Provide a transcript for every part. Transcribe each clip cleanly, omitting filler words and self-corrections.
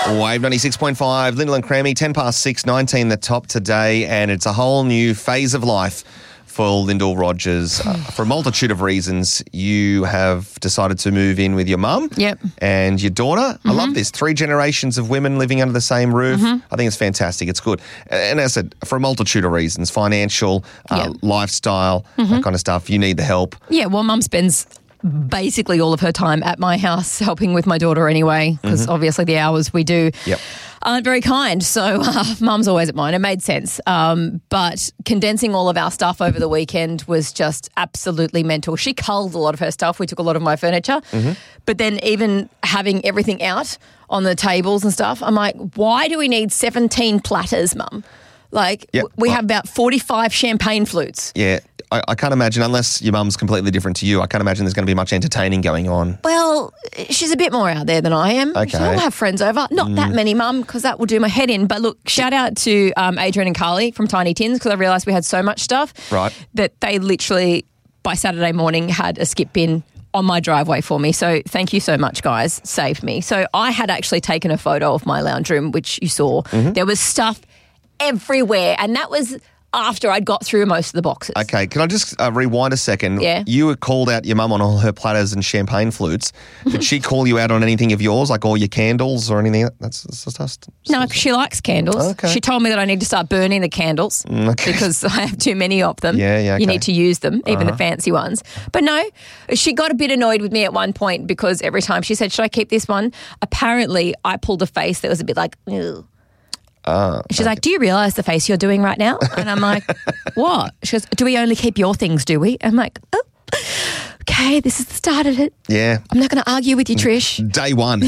Wave 96.5, Lyndall and Crammy, 10 past 6, 19 the top today, and it's a whole new phase of life for Lyndall Rogers. For a multitude of reasons, you have decided to move in with your mum and your daughter. I love this. 3 generations of women living under the same roof. I think it's fantastic. It's good. And as I said, for a multitude of reasons, financial, lifestyle, that kind of stuff, you need the help. Yeah, well, Mum spends basically all of her time at my house helping with my daughter anyway, because obviously the hours we do aren't very kind. So Mum's always at mine. It made sense. But condensing all of our stuff over the weekend was just absolutely mental. She culled a lot of her stuff. We took a lot of my furniture. But then even having everything out on the tables and stuff, I'm like, why do we need 17 platters, Mum? Like, we have about 45 champagne flutes. Yeah, I can't imagine, unless your mum's completely different to you, I can't imagine there's going to be much entertaining going on. Well, she's a bit more out there than I am. Okay. She'll have friends over. Not that many, Mum, because that will do my head in. But look, shout out to Adrian and Carly from Tiny Tins, because I realised we had so much stuff that they literally, by Saturday morning, had a skip bin on my driveway for me. So thank you so much, guys. Saved me. So I had actually taken a photo of my lounge room, which you saw. There was stuff everywhere, and that was after I'd got through most of the boxes. Okay, can I just rewind a second? Yeah. You were called out your mum on all her platters and champagne flutes. Did she call you out on anything of yours, like all your candles or anything? No, she likes candles. Okay. She told me that I need to start burning the candles because I have too many of them. Yeah, okay. You need to use them, even the fancy ones. But no, she got a bit annoyed with me at one point because every time she said, should I keep this one? Apparently, I pulled a face that was a bit like, ew. She's like, do you realise the face you're doing right now? And I'm like, what? She goes, do we only keep your things, do we? I'm like, oh, okay, this is the start of it. Yeah. I'm not going to argue with you, Trish. Day one.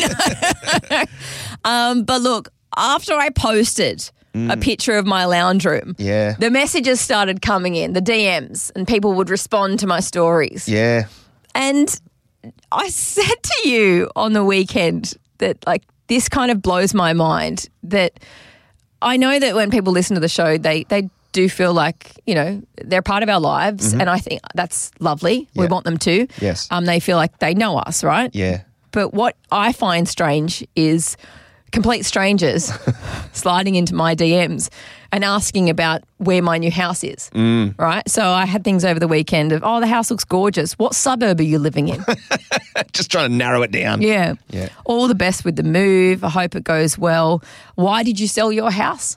But look, after I posted a picture of my lounge room, the messages started coming in, the DMs, and people would respond to my stories. Yeah. And I said to you on the weekend that, like, this kind of blows my mind that I know that when people listen to the show, they do feel like, you know, they're part of our lives, and I think that's lovely. We want them to. Yes. They feel like they know us, right? Yeah. But what I find strange is complete strangers sliding into my DMs and asking about where my new house is, right? So I had things over the weekend of, the house looks gorgeous. What suburb are you living in? Just trying to narrow it down. Yeah. All the best with the move. I hope it goes well. Why did you sell your house?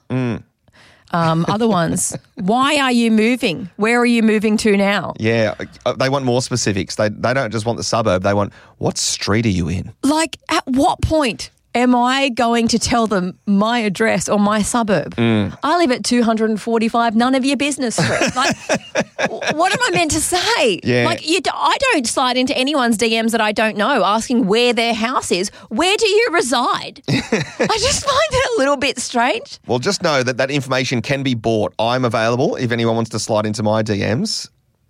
Other ones, why are you moving? Where are you moving to now? Yeah, they want more specifics. They don't just want the suburb. They want, what street are you in? Like, at what point am I going to tell them my address or my suburb? I live at 245, none of your business street. Like, what am I meant to say? Yeah. Like, I don't slide into anyone's DMs that I don't know asking where their house is. Where do you reside? I just find it a little bit strange. Well, just know that information can be bought. I'm available if anyone wants to slide into my DMs.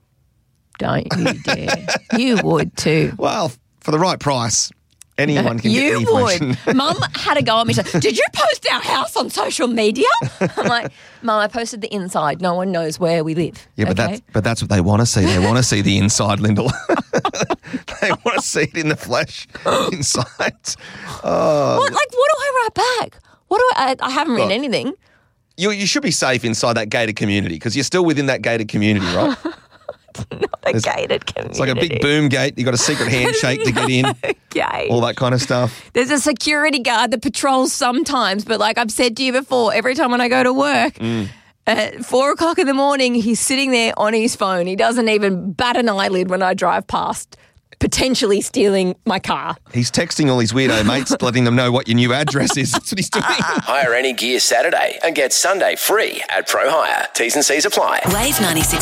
Don't you dare. You would too. Well, for the right price. Anyone can get the information. You would. Mum had a go at me. She said, did you post our house on social media? I'm like, Mum, I posted the inside. No one knows where we live. Yeah, but that's what they want to see. They want to see the inside, Lyndall. They want to see it in the flesh inside. What do I write back? I haven't written anything. You should be safe inside that gated community because you're still within that gated community, right? Not a gated community. It's like a big boom gate. You've got a secret handshake to get in. Okay. All that kind of stuff. There's a security guard that patrols sometimes, but like I've said to you before, every time when I go to work, at 4 o'clock in the morning, he's sitting there on his phone. He doesn't even bat an eyelid when I drive past, potentially stealing my car. He's texting all his weirdo mates, letting them know what your new address is. That's what he's doing. Hire any gear Saturday and get Sunday free at Pro Hire. T's and C's apply. Wave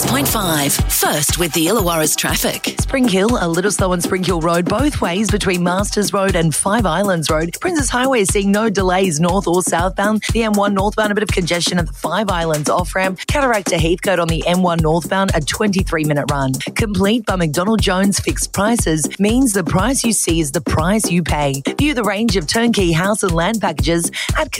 96.5. First with the Illawarra's traffic. Spring Hill, a little slow on Spring Hill Road, both ways between Masters Road and Five Islands Road. Princess Highway is seeing no delays north or southbound. The M1 northbound, a bit of congestion at the Five Islands off-ramp. Cataract to Heathcote on the M1 northbound, a 23-minute run. Complete by McDonald Jones Fixed Prices means the price you see is the price you pay. View the range of turnkey house and land packages at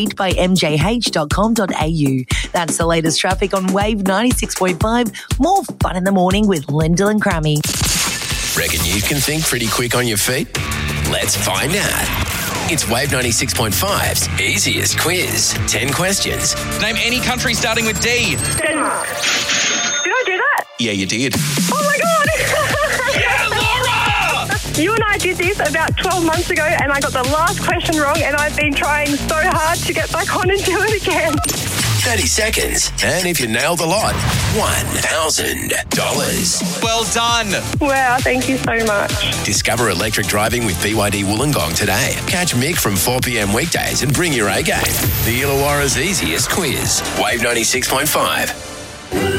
completebymjh.com.au. That's the latest traffic on Wave 96.5. More fun in the morning with Lyndall and Crammy. Reckon you can think pretty quick on your feet? Let's find out. It's Wave 96.5's easiest quiz. 10 questions. Name any country starting with D. Denmark. Did I do that? Yeah, you did. Oh my God! Yeah, Laura! You and I did this about 12 months ago and I got the last question wrong and I've been trying so hard to get back on and do it again. 30 seconds. And if you nail the lot, $1,000. Well done. Wow, thank you so much. Discover electric driving with BYD Wollongong today. Catch Mick from 4 p.m. weekdays and bring your A game. The Illawarra's easiest quiz. Wave 96.5.